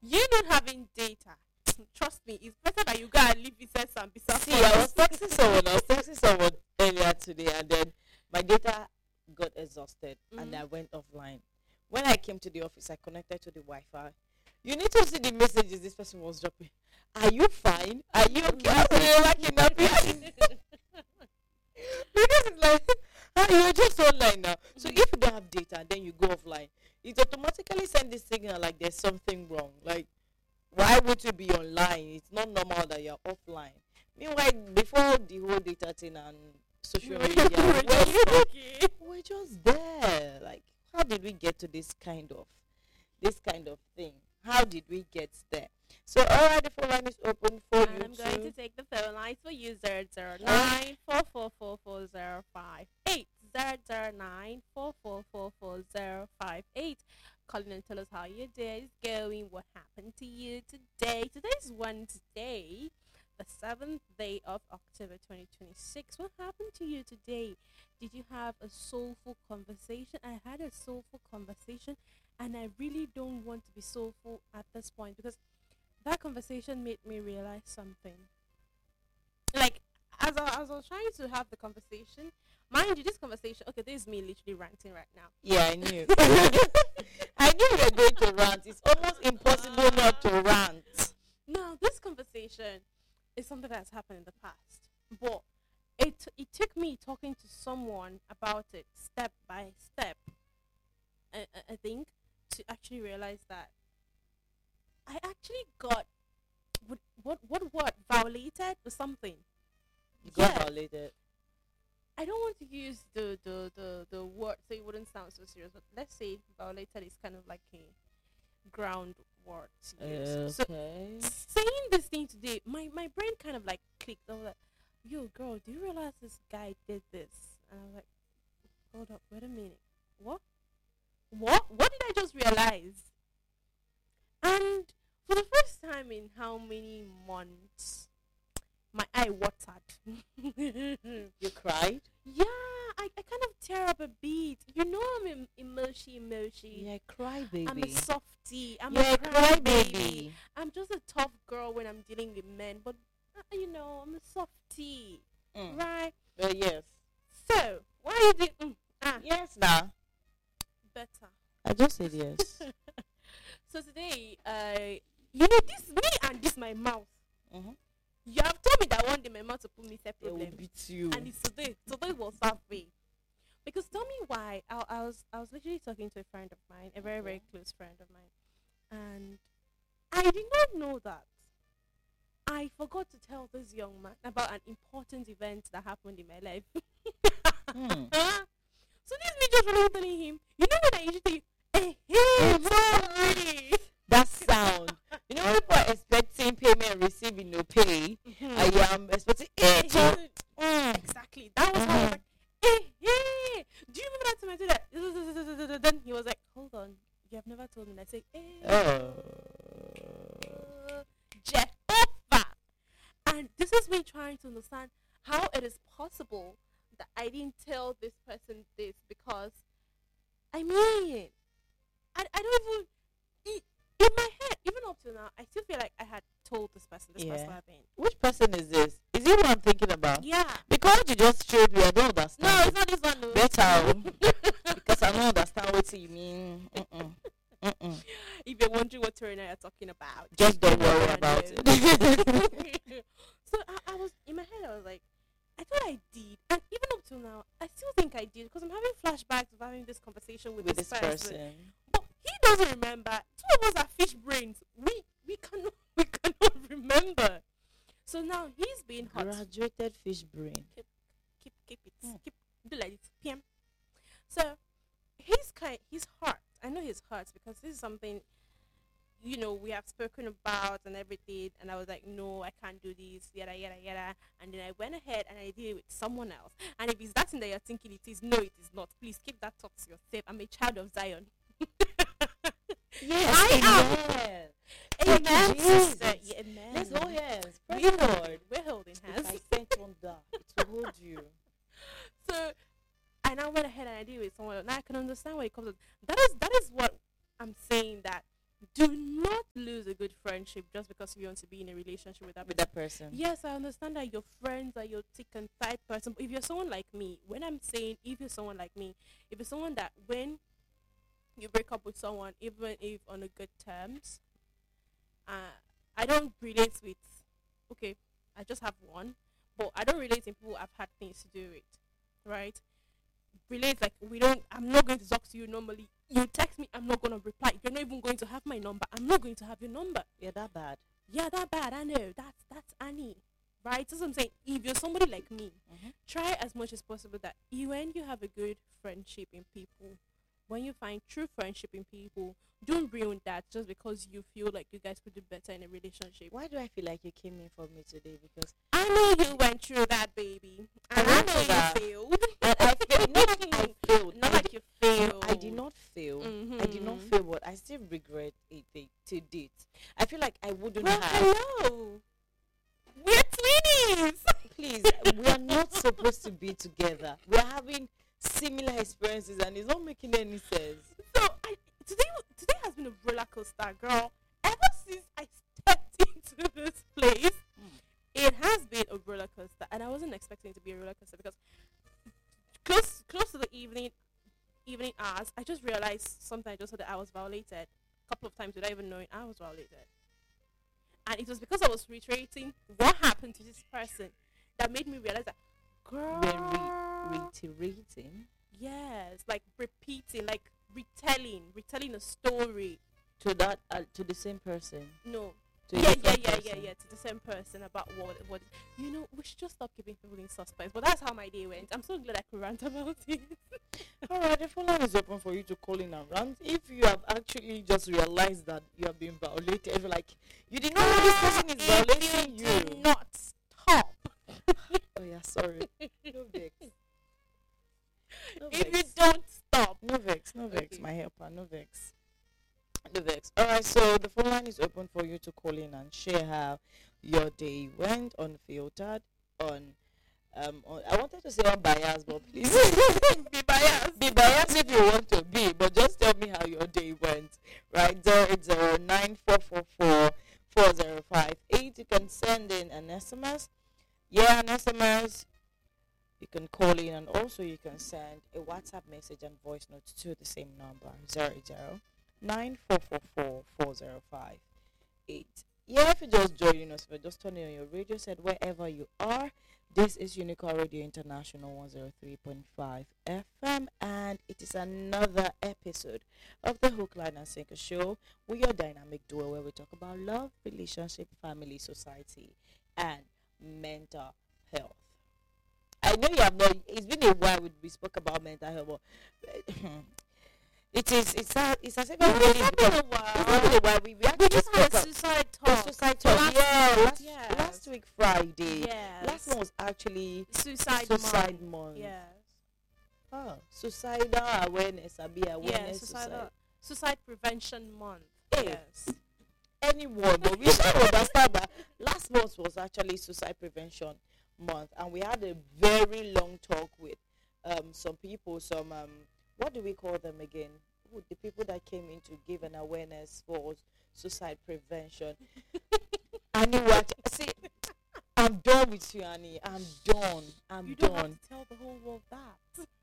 You not having data, trust me, it's better that you go and leave business and be See, I was texting someone. I was texting someone earlier today, and then my data got exhausted, and I went offline. When I came to the office, I connected to the Wi-Fi. You need to see the messages this person was dropping. Are you fine? Are you okay? I was like, because it's like, you're just online now. So if you don't have data and then you go offline, it automatically sends this signal like there's something wrong. Like, why would you be online? It's not normal that you're offline. Meanwhile, before the whole data thing and social media, we're just there. Like, how did we get to this kind of thing? How did we get there? So, all right, the phone line is open for you. I'm going to take the phone lines for you. 0094444058058. 00944440558. Calling and tell us how your day is going, what happened to you today. Today is Wednesday, the 7th day of October 2026. What happened to you today? Did you have a soulful conversation? I had a soulful conversation, and I really don't want to be soulful at this point because that conversation made me realize something. Like, as I was trying to have the conversation, mind you, this conversation, okay, this is me literally ranting right now. Yeah, I knew. I knew you were going to rant. It's almost impossible not to rant. Now, this conversation is something that's happened in the past, but it took me talking to someone about it step by step, I think, to actually realize that I actually got what violated or something. You got violated. I don't want to use the word so it wouldn't sound so serious, but let's say violated is kind of like a ground word to use. Okay. So saying this thing today, my brain kind of like clicked. I was like, yo girl, do you realize this guy did this? And I was like, hold up, wait a minute. What did I just realize? And for the first time in how many months, my eye watered. You cried? Yeah, I kind of tear up a bit. You know I'm emoji. Yeah, cry baby. I'm a softie. I'm yeah, a cry baby. I'm just a tough girl when I'm dealing with men, but I'm a softie, right? Yes. So why you did? Yes, now. Better. I just said yes. So today, this me and this my mouth. You have told me that one day my mouth to put me set It problem. will beat you. And it's today. Today was that way. Because tell me why. I was literally talking to a friend of mine, a very, very close friend of mine. And I did not know that I forgot to tell this young man about an important event that happened in my life. So this me just really telling him, you know when I usually tell you, sorry. That sound. You know, people are expecting payment and receiving no pay. I am expecting Exactly. That was how I was like, hey. Do you remember that time I did that? Then he was like, hold on. You have never told me. And I said, Jehovah. And this is me trying to understand how it is possible that I didn't tell this person this because, I mean, I don't even, in my head, even up to now, I still feel like I had told this person particular thing. Which person is this? Is it what I'm thinking about? Yeah. Because you just showed me, I don't understand. No, it's not this one. No. Better. Because I don't understand what you mean. If you're wondering what Tori and I are talking about, just don't worry about it. So I was, in my head, I was like, I thought I did. And even up till now, I still think I did because I'm having flashbacks of having this conversation with this person. But he doesn't remember. Two of us are fish brains. We cannot remember. So now he's being hot. Graduated fish brain. Keep it. Keep do like this. PM. So he's hurt. I know he's hurt because this is something we have spoken about and everything, and I was like, no, I can't do this, yada yada yada. And then I went ahead and I did it with someone else. And if it's that thing that you're thinking it is, no, it is not. Please keep that thought to yourself. I'm a child of Zion. Yes, I am. Amen. Sister. Yeah, amen. Let's hold hands. Praise the Lord. We're holding hands. If I sent one down, it will hold you. So I now went ahead and I did it with someone else. Now I can understand where it comes from. That is what I'm saying, that do not lose a good friendship just because you want to be in a relationship with that With person. that person. Yes, I understand that your friends are your thick and tight person. But if you're someone like me, when I'm saying if you're someone like me, if you're someone that when you break up with someone, even if on a good terms, I don't relate with. Okay, I just have one, but I don't relate in people I've had things to do with, right? Relate like we don't. I'm not going to talk to you normally. You text me, I'm not going to reply. You're not even going to have my number. I'm not going to have your number. Yeah, that bad. Yeah, that bad. I know. That's Annie, right? That's what I'm saying. If you're somebody like me, try as much as possible that when you have a good friendship in people, when you find true friendship in people, don't ruin that just because you feel like you guys could do better in a relationship. Why do I feel like you came in for me today? Because I know you went through that, baby. And I went know through that. you failed. and I failed. Not like I failed. Not like you failed. I did not fail. I did not fail, but I still regret it to date. I feel like I wouldn't Well, have. hello. We're twinnies. Please, we are not supposed to be together. We are having similar experiences, and it's not making any sense. So today has been a roller coaster, girl. Ever since I stepped into this place, it has been a roller coaster, and I wasn't expecting it to be a roller coaster because close to the evening hours, I just realized something. I just said that I was violated a couple of times without even knowing I was violated, and it was because I was reiterating what happened to this person that made me realize that, girl, Reiterating yes, like repeating, like retelling a story. to that to the same person. No. To a Yeah, different person. to the same person about what you know. We should just stop keeping people in suspense. But that's how my day went. I'm so glad I could rant about it. All right, the phone line is open for you to call in and rant. If you have actually just realized that you have been violated, if like you did not know this person is violating If you. you do not stop. Oh yeah, sorry. No vex. No If you vex. don't stop. No vex, no vex, Okay. my helper, no vex. No vex. Alright, so the phone line is open for you to call in and share how your day went, unfiltered, I wanted to say unbiased, but please Be biased. be biased if you want to be, but just tell me how your day went. Right, 08094444058. You can send in an SMS. Yeah, an SMS. You can call in, and also you can send a WhatsApp message and voice note to the same number, 08094444058. Yeah, if you're just joining us, if you're just turning on your radio set wherever you are, this is Unicorn Radio International 103.5 FM, and it is another episode of the Hook, Line, and Sinker Show. We are dynamic duo where we talk about love, relationship, family, society, and mental health. I know you have not. It's been a while we spoke about mental health, but it's as if It's not been a while. It's not been a while. We actually just spoke had about suicide the talk. suicide talk. Last Yeah, last week Friday. Yes. Last one was actually Suicide month. Yes. Oh, suicidal awareness. Awareness. Suicide prevention month. Hey. Yes. Anyone, but we should understand that last month was actually suicide prevention month, and we had a very long talk with some people, what do we call them again? The people that came in to give an awareness for suicide prevention. Annie, see, I'm done with you, Annie. I'm done. You don't have to tell the whole world that.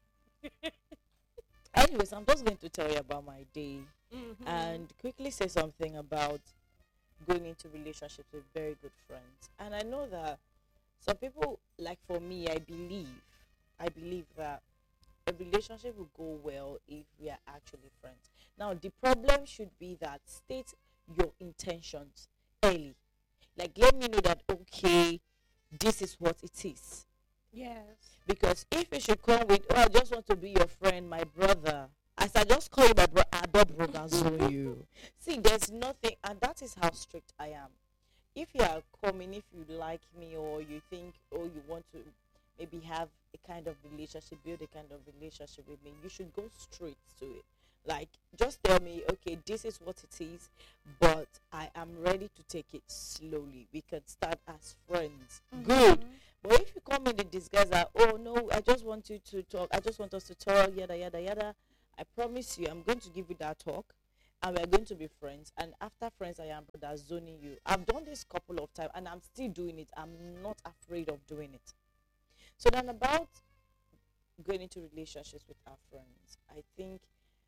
Anyways, I'm just going to tell you about my day and quickly say something about going into relationships with very good friends. And I know that some people, like for me, I believe that a relationship will go well if we are actually friends. Now, the problem should be that state your intentions early. Like, let me know that, okay, this is what it is. Yes. Because if you should come with, oh, I just want to be your friend, my brother. As I just call you my brother, you. See, there's nothing, and that is how strict I am. If you are coming, if you like me, or you think, or you want to maybe have a kind of relationship, build a kind of relationship with me, you should go straight to it. Like, just tell me, okay, this is what it is, but I am ready to take it slowly. We can start as friends. Good. But if you come in the disguise that, oh no, I just want you to talk, I just want us to talk, yada, yada, yada, I promise you, I'm going to give you that talk. and we're going to be friends, and after friends I am brother zoning you. I've done this couple of times and I'm still doing it. I'm not afraid of doing it. So then about going into relationships with our friends, I think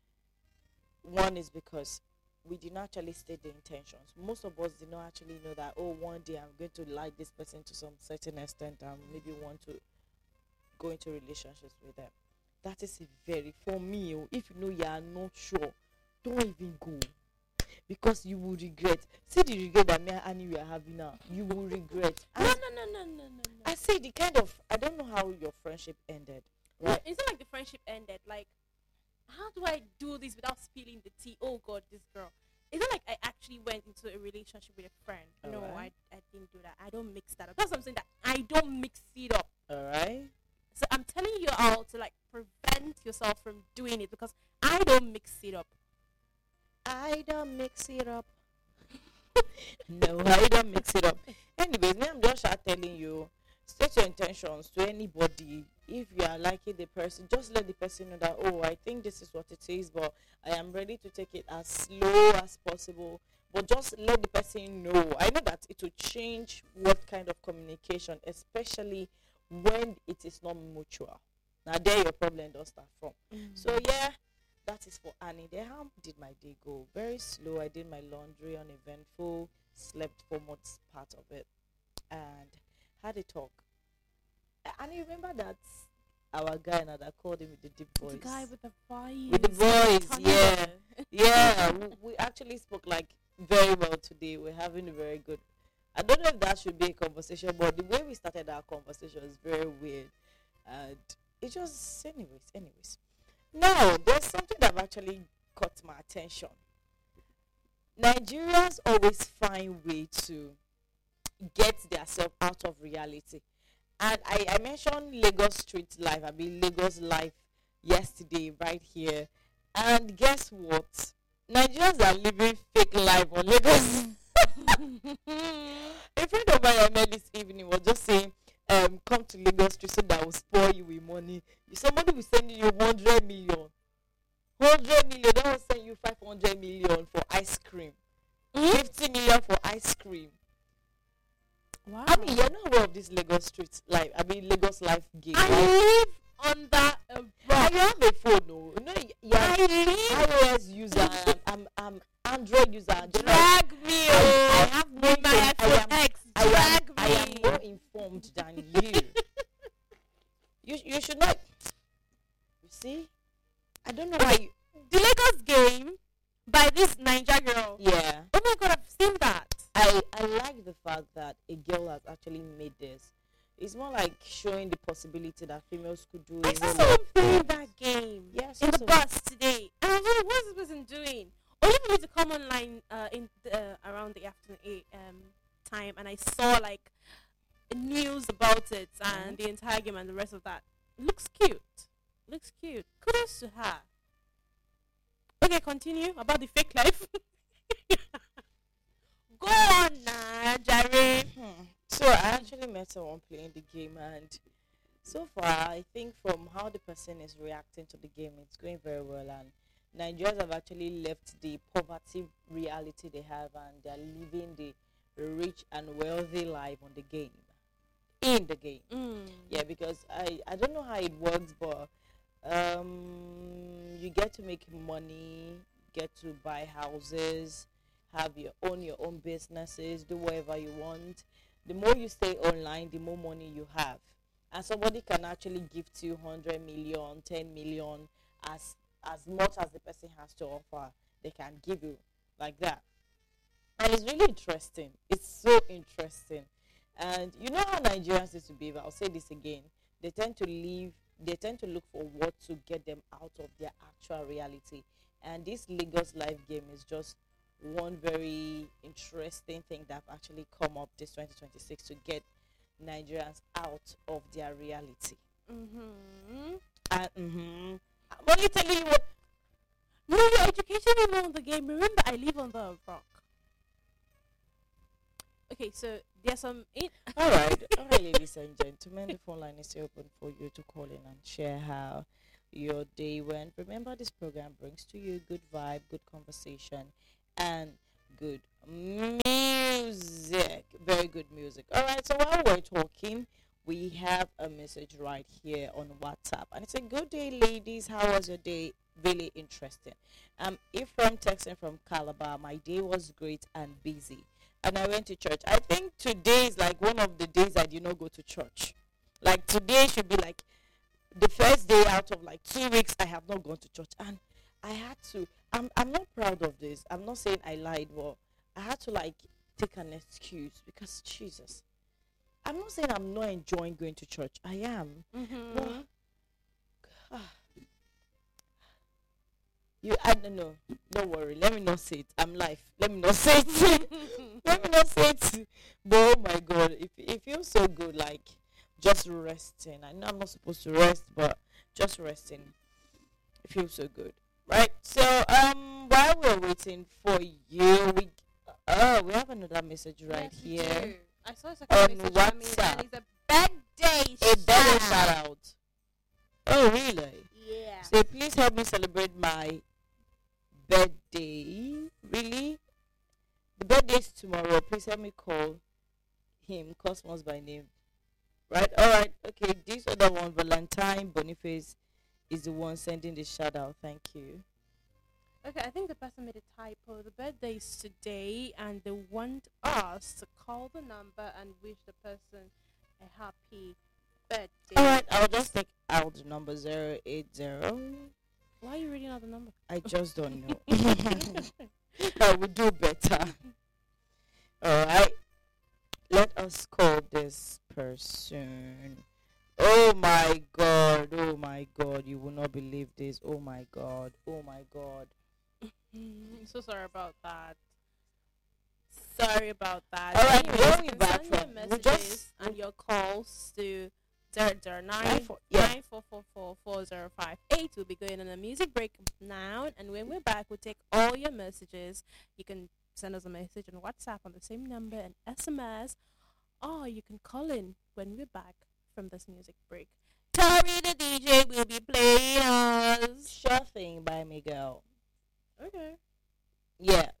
one is because we did not actually state the intentions. Most of us did not actually know that, oh, one day I'm going to like this person to some certain extent and maybe want to go into relationships with them. That is a very, for me, if you know you are not sure, don't even go. Because you will regret. See the regret that me and Annie we are having now. You will regret. No, no, no, no, no, no, no. I say the kind of, I don't know how your friendship ended. No, Right? it's not like the friendship ended. Like, how do I do this without spilling the tea? Oh God, this girl. It's not like I actually went into a relationship with a friend. No, Alright. I didn't do that. I don't mix that up. That's something that I don't mix it up. Alright? So I'm telling you all to like prevent yourself from doing it because I don't mix it up. I don't mix it up. No, I don't mix it up. Anyways, me, I'm just telling you, state your intentions to anybody. If you are liking the person, just let the person know that, oh, I think this is what it is, but I am ready to take it as slow as possible. But just let the person know. I know that it will change what kind of communication, especially when it is not mutual. Now, there your problem does start from. So, yeah, that is for Annie. Then how did my day go? Very slow. I did my laundry, uneventful, slept for most part of it, and had a talk. And you remember that our guy now that called him with the deep voice? The guy with the voice. With the voice, Thunder. yeah. Yeah, we actually spoke like very well today. We're having a very good. I don't know if that should be a conversation, but the way we started our conversation is very weird, and it just, anyways. Now there's something that actually caught my attention. Nigerians always find way to get themselves out of reality. And I mentioned Lagos street life. I mean Lagos life yesterday right here. And guess what? Nigerians are living fake life on Lagos. A friend of mine I met this evening was just saying, come to Lagos street so that I will spoil you with money. Somebody will send you 100 million. 100 million, they will send you 500 million for ice cream. 50 million for ice cream. Wow. I mean, you're not aware of this Lagos street life. I mean, Lagos life game. I Right? live under a And rock. you have a phone, no? No, you're I live. iOS user. I'm Android user. Drag me. I have more. With my iPhone X. Drag I am me. more informed than you. You should not. You see, I don't know why. The Lagos game by this Ninja girl. Yeah. Oh my God, I've seen that. I like the fact that a girl has actually made this. It's more like showing the possibility that females could do. I a saw whole lot someone of playing things. that game Yes, in the also. bus today. And I was like, what is this person doing? Only for me to come online around the afternoon time, and I saw like news about it and the entire game and the rest of that. Looks cute. Kudos to her. Okay, continue about the fake life. Go on, nah, Jerry. So I actually met someone playing the game, and so far I think from how the person is reacting to the game, it's going very well. And Nigerians have actually left the poverty reality they have, and they're living the rich and wealthy life on the game, in the game. Yeah, because I don't know how it works, but you get to make money, get to buy houses, have your own businesses, do whatever you want. The more you stay online, the more money you have. And somebody can actually give to you 100 million, 10 million, as much as the person has to offer, they can give you like that. And it's really interesting. It's so interesting. And you know how Nigerians used to behave. I'll say this again. They tend to look for what to get them out of their actual reality. And this Lagos life game is just one very interesting thing that have actually come up this 2026 to get Nigerians out of their reality. And I'm only telling you what. No, your education is not on the game. Remember, I live on the rock. Okay, so there's some. All right, ladies and gentlemen, the phone line is still open for you to call in and share how your day went. Remember, this program brings to you good vibe, good conversation, and good music. Very good music. All right, so while we're talking, we have a message right here on WhatsApp. And it's a good day, ladies. How was your day? Really interesting. Ephraim texting from Calabar. My day was great and busy. And I went to church. I think today is like one of the days I did not go to church. Like today should be like the first day out of like 2 weeks I have not gone to church. And I had to, I'm not proud of this. I'm not saying I lied, but I had to like take an excuse because Jesus. I'm not saying I'm not enjoying going to church. I am. Mm-hmm. But, I don't know. Don't worry. Let me not say it. I'm live. Let me not say it. Let me not say it. But oh my God, it feels so good, like just resting. I know I'm not supposed to rest, but just resting. It feels so good, right? So while we're waiting for you, we have another message right Yes, we here do. I saw a on second message from me, WhatsApp. and it's a birthday A birthday shout. shout out. Oh really? Yeah. So please help me celebrate my birthday. Really? The birthday is tomorrow. Please help me call him Cosmos by name. Right? Alright, okay. This other one, Valentine Boniface, is the one sending the shout out. Thank you. Okay, I think the person made a typo. The birthday is today, and they want us to call the number and wish the person a happy birthday. Alright, I'll just take out the number 080. Why are you reading out the number? I just don't know. I will do better. Alright. Let us call this person. Oh my God. Oh my God. You will not believe this. Oh my God. Oh my God. I'm so sorry about that. Sorry about that. All right, Anyways, where are you we can back send your from? We messages just- and your calls to 009 Yeah. 94444058. We'll be going on a music break now, and when we're back, we'll take all your messages. You can send us a message on WhatsApp on the same number and SMS, or you can call in when we're back from this music break. Tori the DJ will be playing us. Sure thing by Miguel. Okay. Yeah.